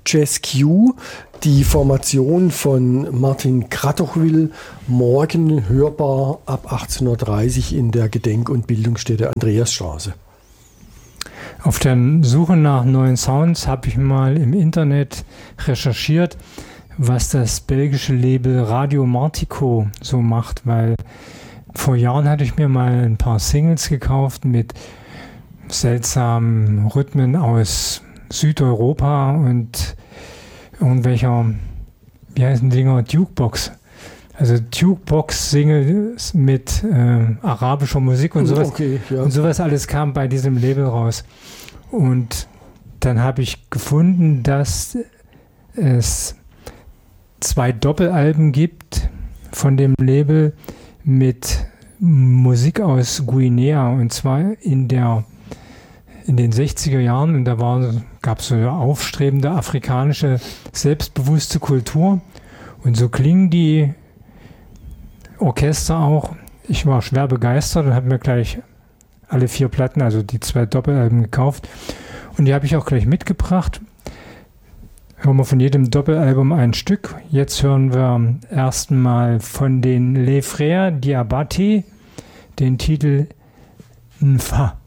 Jazz Q, die Formation von Martin Kratochwil, morgen hörbar ab 18.30 Uhr in der Gedenk- und Bildungsstätte Andreasstraße. Auf der Suche nach neuen Sounds habe ich mal im Internet recherchiert, was das belgische Label Radio Martico so macht, weil vor Jahren hatte ich mir mal ein paar Singles gekauft mit seltsamen Rhythmen aus Südeuropa und irgendwelcher, wie heißen die Dinger, Jukebox. Also Jukebox-Singles mit arabischer Musik und sowas. Okay, ja. Und sowas alles kam bei diesem Label raus. Und dann habe ich gefunden, dass es 2 Doppelalben gibt von dem Label mit Musik aus Guinea, und zwar in den 60er Jahren. Und da gab es so eine aufstrebende afrikanische, selbstbewusste Kultur. Und so klingen die Orchester auch. Ich war schwer begeistert und habe mir gleich alle 4 Platten, also die 2 Doppelalben gekauft. Und die habe ich auch gleich mitgebracht. Hören wir von jedem Doppelalbum ein Stück. Jetzt hören wir erstmal von den Les Frères Diabate den Titel Nfa.